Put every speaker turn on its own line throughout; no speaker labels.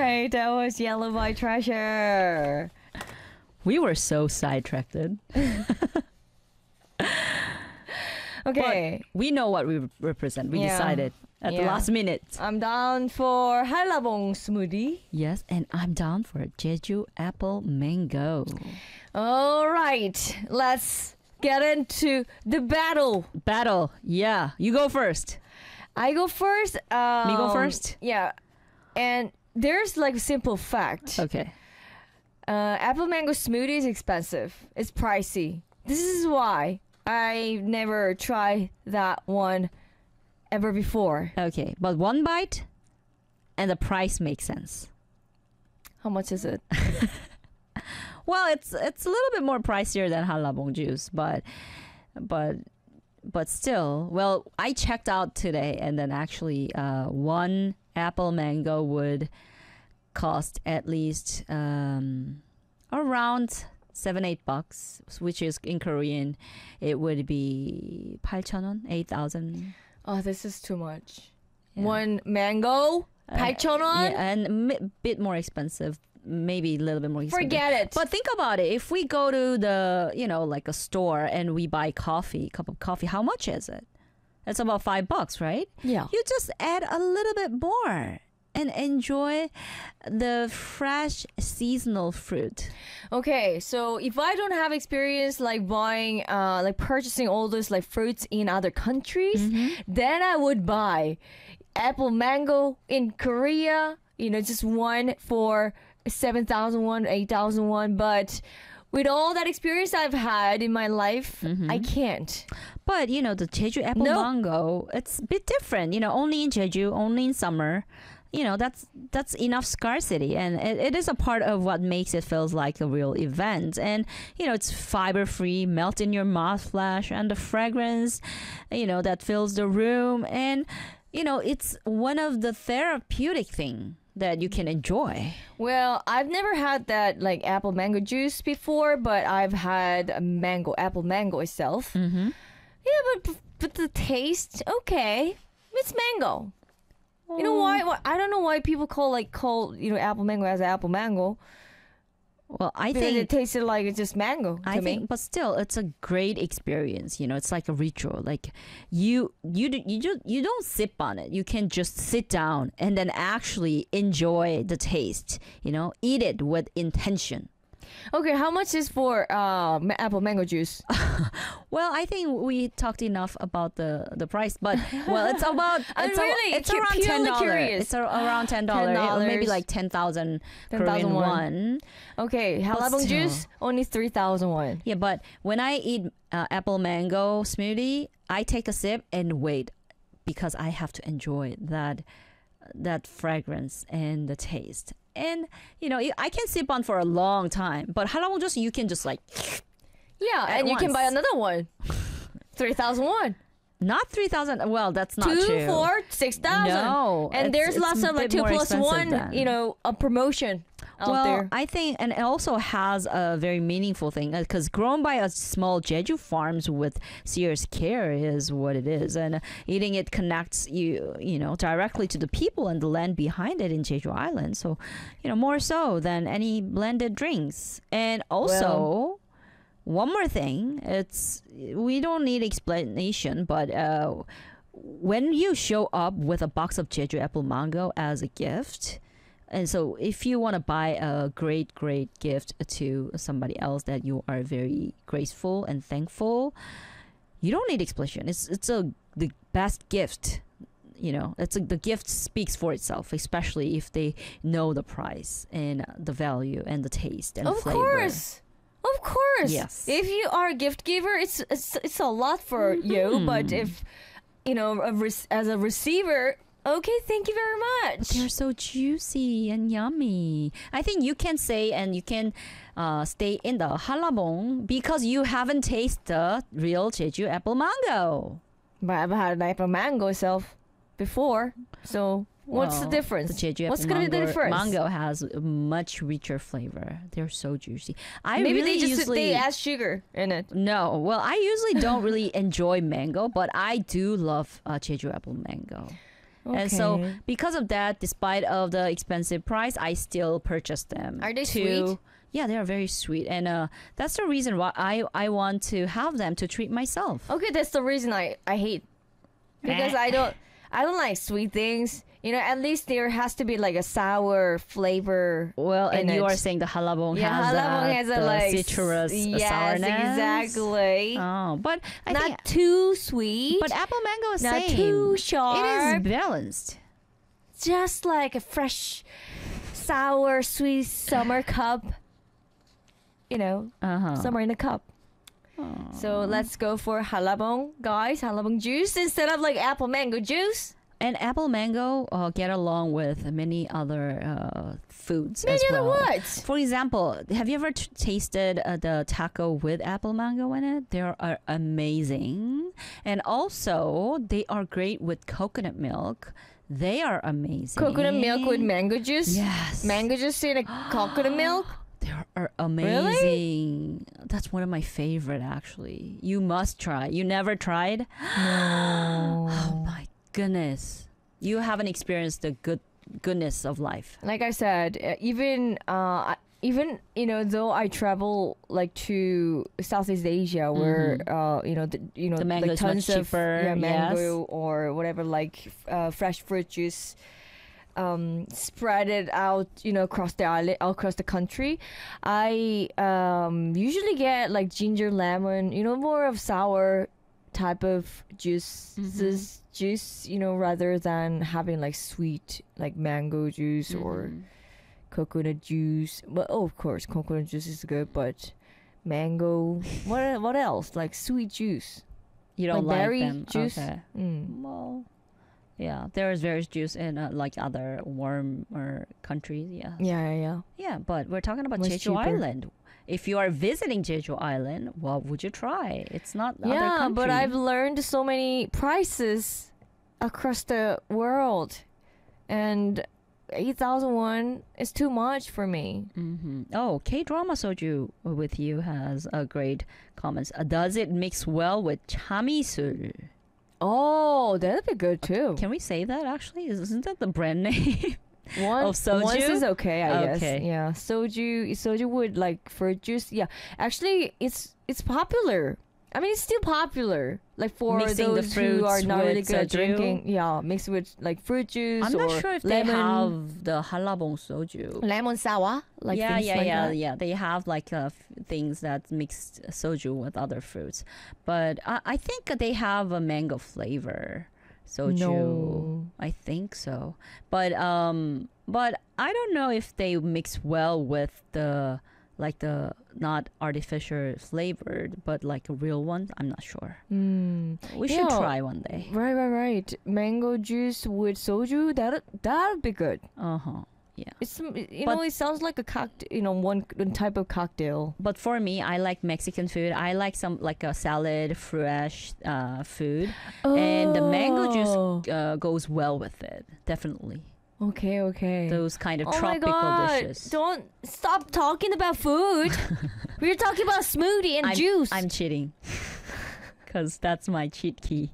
right, that was Yellow by Treasure.
We were so sidetracked.
Okay.
But we know what we represent. We decided at the last minute.
I'm down for Halabong smoothie.
Yes, and I'm down for Jeju apple mango.
All right, let's get into the battle.
Battle. Yeah, you go first.
I go first.
Me go first?
Yeah. And there's like a simple fact.
Okay.
Apple mango smoothie is expensive. It's pricey. This is why I never tried that one ever before.
Okay, but one bite and the price makes sense.
How much is it?
Well, it's a little bit more pricier than halabong juice, but still, well, I checked out today, and then actually, one apple mango would cost at least around $7-8, which is in Korean, it would be 8,000원, 8,000.
Oh, this is too much.
Yeah.
One mango, 8,000원?
Yeah, and a bit more expensive. Maybe a little bit more expensive.
Forget it.
But think about it. If we go to the, like a store and we buy cup of coffee, how much is it? It's about $5, right?
Yeah.
You just add a little bit more and enjoy the fresh seasonal fruit.
Okay, so if I don't have experience like buying, like purchasing all those like fruits in other countries, then I would buy apple mango in Korea, just one for 7,000 won, 8,000 won. But with all that experience I've had in my life, I can't.
But, the Jeju apple mango, it's a bit different. Only in Jeju, only in summer. That's enough scarcity, and it is a part of what makes it feels like a real event. And it's fiber free, melt in your mouth flash, and the fragrance that fills the room, and it's one of the therapeutic thing that you can enjoy.
Well, I've never had that like apple mango juice before, but I've had apple mango itself. Yeah, but the taste, okay, it's mango. You know why? I don't know why people call apple mango as apple mango.
Well, I
Because
think
it tasted like it's just mango to me.
but still, it's a great experience. It's like a ritual. Like you don't sip on it. You can just sit down and then actually enjoy the taste. Eat it with intention.
Okay, how much is for apple mango juice?
Well, I think we talked enough about the price, but it's around $10. It's around $10, or maybe like 10,000 Korean won.
Okay, halabong juice only 3,000 won.
Yeah, but when I eat apple mango smoothie, I take a sip and wait because I have to enjoy that fragrance and the taste. And I can sip on for a long time, but halabong juice you can just like
and you can buy another one. 3,000 won.
Not 3,000. Well, that's not
2,
true.
4, 6,000.
No,
and there's lots of like 2+1, a promotion out there.
I think, and it also has a very meaningful thing because grown by a small Jeju farms with serious care is what it is, and eating it connects you directly to the people and the land behind it in Jeju Island. So, more so than any blended drinks, and also. One more thing, we don't need explanation, but when you show up with a box of Jeju apple mango as a gift, and so if you want to buy a great gift to somebody else that you are very graceful and thankful, you don't need explanation. It's the best gift. The gift speaks for itself, especially if they know the price and the value and the taste and the flavor.
Of course.
Yes.
If you are a gift giver, it's a lot for you. But if as a receiver, okay, thank you very much.
They're so juicy and yummy. I think you can say and you can stay in the halabong because you haven't tasted the real Jeju apple mango.
But I've had an apple mango itself before, so. What's the difference?
The Jeju
What's going to be the difference?
Mango has a much richer flavor. They're so juicy.
Maybe they add sugar in it.
No. Well, I usually don't really enjoy mango, but I do love Jeju apple mango. And so
Okay.
because of that, despite of the expensive price, I still purchase them.
Are they
to,
sweet?
Yeah, they are very sweet, and that's the reason why I want to have them to treat myself.
Okay, that's the reason I hate, because I don't like sweet things. You know, at least there has to be like a sour flavor.
Well, and
in
you
it.
are saying the halabong
Yeah,
has
halabong has a
the
like
citrus
yes,
sourness.
exactly.
Oh, but I
Not
think,
too sweet,
but apple mango is
not
same.
too sharp.
It is balanced.
Just like a fresh, sour, sweet summer cup. You know, summer in a cup. So let's go for halabong, guys. Halabong juice instead of like apple mango juice.
And apple mango get along with many other foods
Many
as
other
well.
what?
For example, have you ever tasted the taco with apple mango in it? They are amazing. And also, they are great with coconut milk. They are amazing.
Coconut milk with mango juice.
Yes.
Mango juice in a coconut milk.
They are amazing. That's one of my favorite, actually. You must try. You never tried?
No.
Oh my goodness. You haven't experienced the goodness of life.
Like I said, even you know, though I travel like to Southeast Asia, where
The mango
like
is much
tons of
cheaper,
mango or whatever, like fresh fruit juice. Spread it out, you know, across the island, across the country. I usually get like ginger lemon, you know, more of sour type of juice, you know, rather than having like sweet, like mango juice or coconut juice. But of course, coconut juice is good, but mango, what else? Like sweet juice,
You don't
like
like
berry
them?
juice.
Okay.
Mm.
Well, yeah, there is various juice in like other warmer countries. Yeah.
Yeah.
Yeah, but we're talking about
Much
Jeju
cheaper.
Island. If you are visiting Jeju Island, what would you try? It's not other
Yeah,
country.
but I've learned so many prices across the world, and 8,000 won is too much for me.
Oh, K-drama soju with you has a great comments. Does it mix well with chamisul?
Oh, that'd be good too.
Can we say that actually? Isn't that the brand name?
One,
of soju?
Once is okay, I guess.
Okay.
Yeah, soju would like fruit juice. Yeah, actually, it's popular. I mean, it's still popular. Like for
Mixing the
those who are
fruits
not really
with
good at
soju?
drinking. Yeah, mixed with like fruit juice
I'm
or
not sure if
lemon,
they have the halabong soju.
lemon sour. Like
yeah,
things like that.
yeah. They have like things that mix soju with other fruits, but I think they have a mango flavor soju.
No.
I think so, but I don't know if they mix well with the not artificial flavored, but like a real one. I'm not sure. We should
Yeah.
try one day.
Right. Mango juice with soju. That'd be good.
Yeah.
It's
But-
it sounds like a cocktail. You know, one type of cocktail.
But for me, I like Mexican food. I like some like a salad, fresh food, and the mango juice goes well with it. Definitely,
Okay.
those kind of
Oh my
tropical
God!
dishes.
Don't stop talking about food. We're talking about smoothie and juice.
I'm cheating, because that's my cheat key.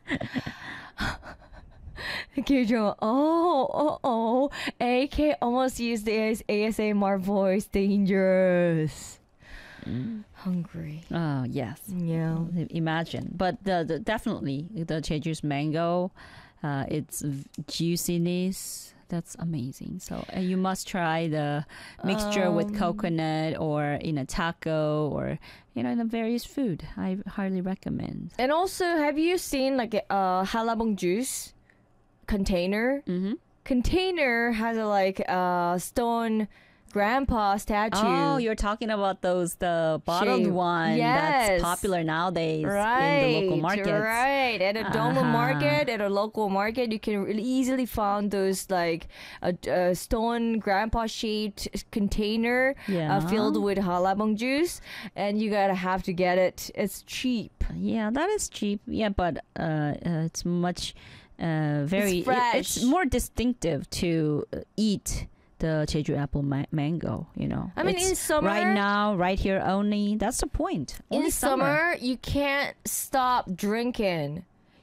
Kyo, oh. AK almost used the ASMR voice. Dangerous. Hungry.
Oh yes,
Yeah.
imagine. But the definitely the Jeju's mango, its juiciness. That's amazing. So you must try the mixture with coconut or in a taco or in a various food. I highly recommend.
And also, have you seen like a halabong juice container? Container has a like stone grandpa statue.
Oh, you're talking about the bottled
Shape.
one
Yes.
that's popular nowadays
Right,
in the local markets.
right. At a Doma
Uh-huh.
market, at a local market, you can really easily find those like a stone grandpa shaped container
Yeah.
filled with halabong juice, and you gotta have to get it. It's cheap.
Yeah, that is cheap. Yeah, but it's much very.
fresh.
It's more distinctive to eat the Jeju apple mango. You know,
I mean,
It's
in summer-
right now, right here only. That's the point. Only
In summer, you can't stop drinking.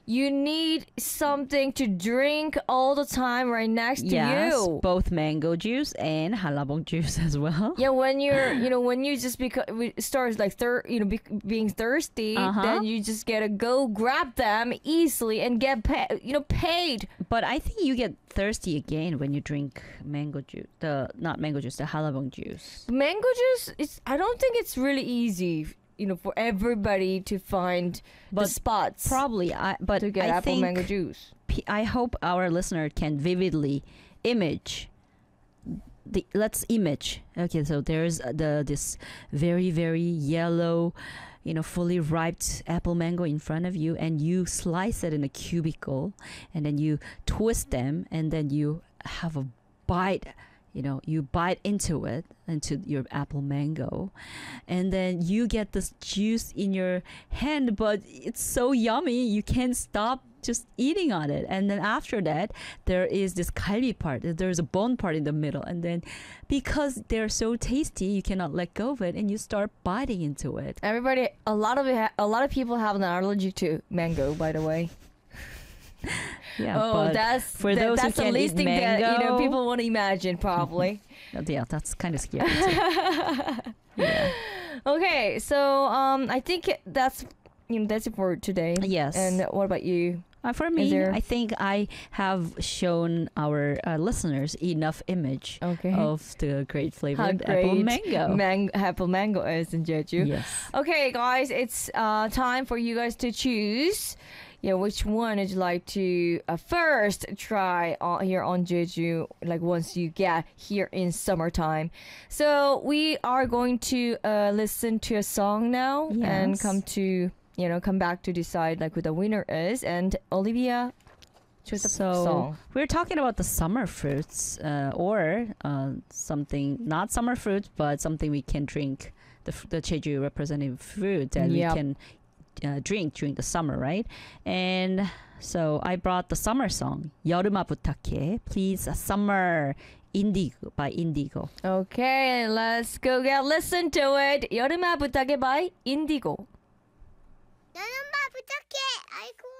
you need something to drink all the time right next to
Yes,
you.
both mango juice and halabong juice as well.
Yeah, when you're, when you just start like being thirsty, then you just gotta go grab them easily and get paid.
But I think you get thirsty again when you drink mango juice. Not mango juice, the halabong juice.
Mango juice, I don't think it's really easy, for everybody to find the spots
Probably, but
to get
I
apple
think
mango juice.
I hope our listener can vividly image. Let's image. Okay, so there's this very very yellow, fully ripe apple mango in front of you, and you slice it in a cubicle, and then you twist them, and then you have a bite. You bite into your apple mango, and then you get this juice in your hand, but it's so yummy you can't stop just eating on it. And then after that, there is this kalbi part. There's a bone part in the middle, and then because they're so tasty, you cannot let go of it, and you start biting into it.
A lot of people have an allergy to mango, by the way.
Yeah,
Oh,
but for those
that's
who
the
can
least
eat
thing that
mango,
people want to imagine, probably.
yeah, that's kind of scary too. Yeah.
Okay, so I think that's it for today.
Yes.
And what about you?
For me, I think I have shown our listeners enough image of the great flavored apple mango.
Apple mango is in Jeju.
Yes.
Okay, guys, it's time for you guys to choose. Yeah, which one would you like to first try here on Jeju? Like once you get here in summertime. So we are going to listen to a song now and come back to decide like who the winner is. And Olivia, choose the song.
We're talking about the summer fruits, or something not summer fruit, but something we can drink. The Jeju representative fruit that we can drink during the summer, right? And so I brought the summer song, 여름아 부탁해, please, Summer, Indigo by Indigo.
Okay, let's go listen to it. 여름아 부탁해 by Indigo.
여름아 부탁해. 아이고.